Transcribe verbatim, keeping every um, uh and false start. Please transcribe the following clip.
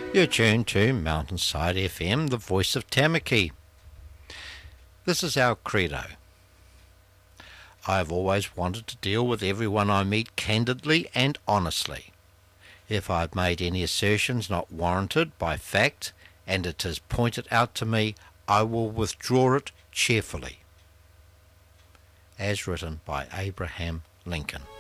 You're tuned to Mountainside F M, the voice of Tamaki. This is our credo. I have always wanted to deal with everyone I meet candidly and honestly. If I have made any assertions not warranted by fact, and it is pointed out to me, I will withdraw it cheerfully. As written by Abraham Lincoln.